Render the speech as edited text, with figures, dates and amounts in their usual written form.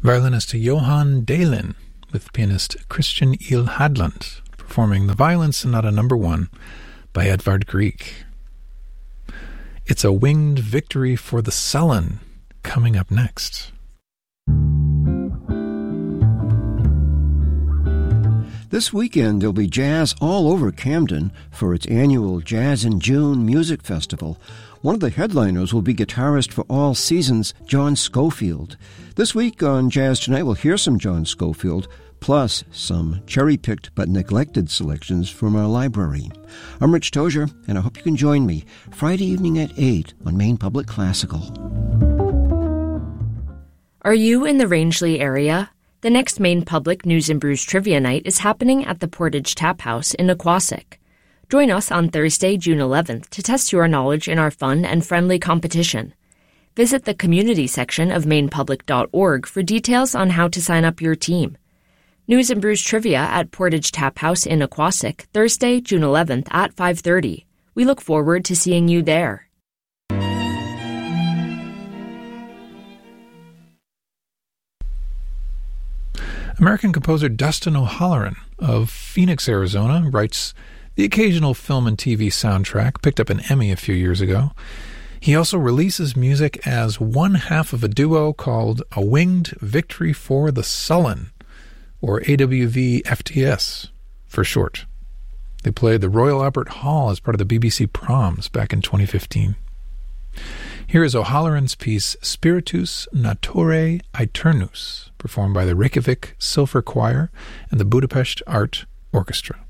Violinist Johan Dahlin with pianist Christian Il Hadland performing the Violin Sonata No. 1 by Edvard Grieg. It's a Winged Victory for the Sullen coming up next. This weekend, there'll be jazz all over Camden for its annual Jazz in June Music Festival. One of the headliners will be guitarist for all seasons, John Scofield. This week on Jazz Tonight, we'll hear some John Scofield, plus some cherry-picked but neglected selections from our library. I'm Rich Tozier, and I hope you can join me Friday evening at 8 on Maine Public Classical. Are you in the Rangeley area? The next Maine Public News and Brews Trivia Night is happening at the Portage Tap House in Aquasic. Join us on Thursday, June 11th to test your knowledge in our fun and friendly competition. Visit the community section of mainepublic.org for details on how to sign up your team. News and Brews Trivia at Portage Tap House in Aquasic, Thursday, June 11th at 5:30. We look forward to seeing you there. American composer Dustin O'Halloran of Phoenix, Arizona, writes the occasional film and TV soundtrack, picked up an Emmy a few years ago. He also releases music as one half of a duo called A Winged Victory for the Sullen, or AWV-FTS for short. They played the Royal Albert Hall as part of the BBC Proms back in 2015. Here is O'Halloran's piece Spiritus Naturae Aeternus, performed by the Reykjavik Silver Choir and the Budapest Art Orchestra.